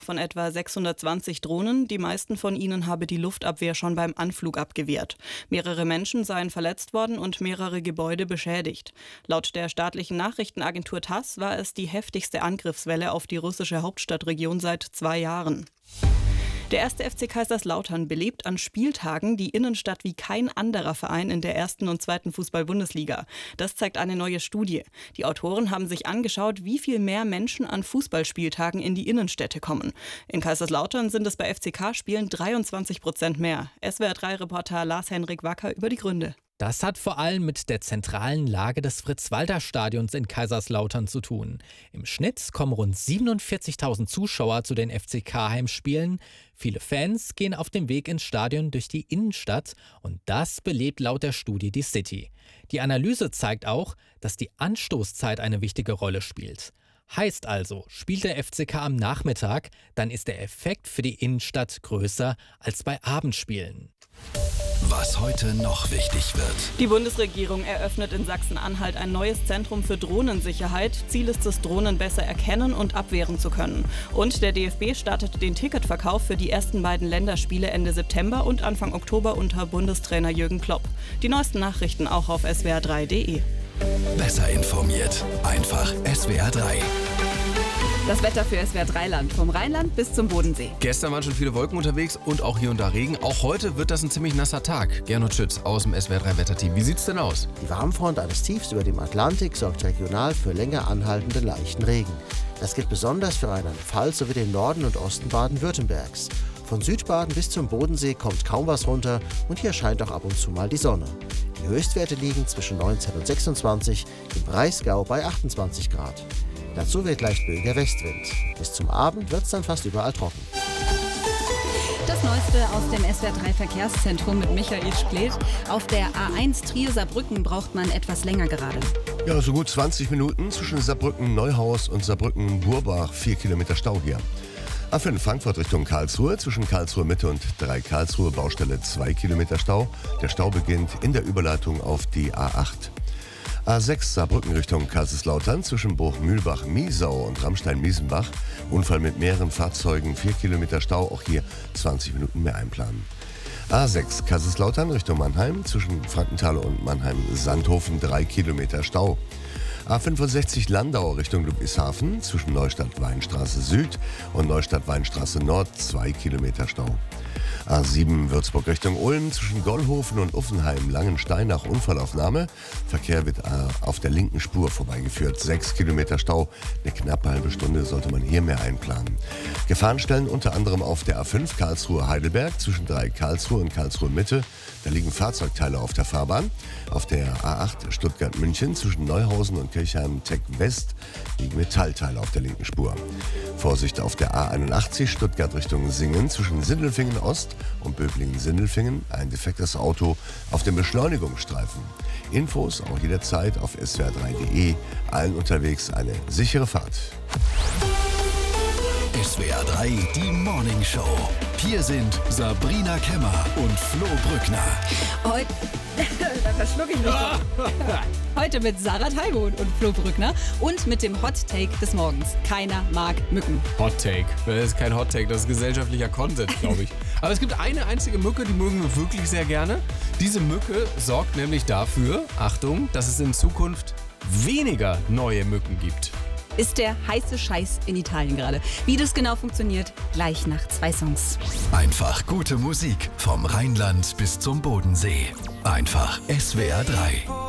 von etwa 620 Drohnen. Die meisten von ihnen habe die Luftabwehr schon beim Anflug abgewehrt. Mehrere Menschen seien verletzt worden und mehrere Gebäude beschädigt. Laut der staatlichen Nachrichtenagentur TASS war es die heftigste Angriffswelle auf die russische Hauptstadtregion seit 2 Jahren. Der 1. FC Kaiserslautern belebt an Spieltagen die Innenstadt wie kein anderer Verein in der 1. und 2. Fußball-Bundesliga. Das zeigt eine neue Studie. Die Autoren haben sich angeschaut, wie viel mehr Menschen an Fußballspieltagen in die Innenstädte kommen. In Kaiserslautern sind es bei FCK-Spielen 23% mehr. SWR3-Reporter Lars-Henrik Wacker über die Gründe. Das hat vor allem mit der zentralen Lage des Fritz-Walter-Stadions in Kaiserslautern zu tun. Im Schnitt kommen rund 47.000 Zuschauer zu den FCK-Heimspielen. Viele Fans gehen auf dem Weg ins Stadion durch die Innenstadt und das belebt laut der Studie die City. Die Analyse zeigt auch, dass die Anstoßzeit eine wichtige Rolle spielt. Heißt also, spielt der FCK am Nachmittag, dann ist der Effekt für die Innenstadt größer als bei Abendspielen. Was heute noch wichtig wird. Die Bundesregierung eröffnet in Sachsen-Anhalt ein neues Zentrum für Drohnensicherheit. Ziel ist es, Drohnen besser erkennen und abwehren zu können. Und der DFB startet den Ticketverkauf für die ersten beiden Länderspiele Ende September und Anfang Oktober unter Bundestrainer Jürgen Klopp. Die neuesten Nachrichten auch auf swr3.de. Besser informiert. Einfach SWR3. Das Wetter für SWR3-Land, vom Rheinland bis zum Bodensee. Gestern waren schon viele Wolken unterwegs und auch hier und da Regen. Auch heute wird das ein ziemlich nasser Tag. Gernot Schütz aus dem SWR3-Wetterteam. Wie sieht's denn aus? Die Warmfront eines Tiefs über dem Atlantik sorgt regional für länger anhaltenden leichten Regen. Das gilt besonders für Rheinland-Pfalz sowie den Norden und Osten Baden-Württembergs. Von Südbaden bis zum Bodensee kommt kaum was runter und hier scheint auch ab und zu mal die Sonne. Die Höchstwerte liegen zwischen 19 und 26, im Breisgau bei 28 Grad. Dazu weht leicht böiger Westwind. Bis zum Abend wird es dann fast überall trocken. Das Neueste aus dem SWR3-Verkehrszentrum mit Michael Spleth. Auf der A1 Trier-Saarbrücken braucht man etwas länger gerade. Ja, so gut 20 Minuten zwischen Saarbrücken-Neuhaus und Saarbrücken-Burbach. 4 Kilometer Stau hier. A5 Frankfurt Richtung Karlsruhe, zwischen Karlsruhe Mitte und 3 Karlsruhe Baustelle 2 Kilometer Stau. Der Stau beginnt in der Überleitung auf die A8. A6 Saarbrücken Richtung Kaiserslautern, zwischen Bruch-Mühlbach-Miesau und Rammstein-Miesenbach. Unfall mit mehreren Fahrzeugen, 4 Kilometer Stau, auch hier 20 Minuten mehr einplanen. A6 Kaiserslautern Richtung Mannheim, zwischen Frankenthal und Mannheim-Sandhofen 3 Kilometer Stau. A65 Landau Richtung Ludwigshafen, zwischen Neustadt-Weinstraße Süd und Neustadt-Weinstraße Nord 2 Kilometer Stau. A7 Würzburg Richtung Ulm, zwischen Gollhofen und Uffenheim Langenstein nach Unfallaufnahme. Verkehr wird auf der linken Spur vorbeigeführt. 6 Kilometer Stau, eine knappe halbe Stunde sollte man hier mehr einplanen. Gefahrenstellen unter anderem auf der A5 Karlsruhe-Heidelberg, zwischen 3 Karlsruhe und Karlsruhe Mitte. Da liegen Fahrzeugteile auf der Fahrbahn. Auf der A8 Stuttgart-München, zwischen Neuhausen und Kirchheim-Tech West, liegen Metallteile auf der linken Spur. Vorsicht auf der A81 Stuttgart Richtung Singen, zwischen Sindelfingen Ost und Böblingen-Sindelfingen, ein defektes Auto auf dem Beschleunigungsstreifen. Infos auch jederzeit auf swr3.de. Allen unterwegs eine sichere Fahrt. SWR3, die Morning Show. Hier sind Sabrina Kemmer und Flo Brückner. Da verschlucke ich mich doch. Heute mit Sarah Teibohn und Flo Brückner und mit dem Hot Take des Morgens. Keiner mag Mücken. Hot Take. Das ist kein Hot Take, das ist gesellschaftlicher Content, glaube ich. Aber es gibt eine einzige Mücke, die mögen wir wirklich sehr gerne. Diese Mücke sorgt nämlich dafür, Achtung, dass es in Zukunft weniger neue Mücken gibt. Ist der heiße Scheiß in Italien gerade. Wie das genau funktioniert, gleich nach 2 Songs. Einfach gute Musik vom Rheinland bis zum Bodensee. Einfach SWR3.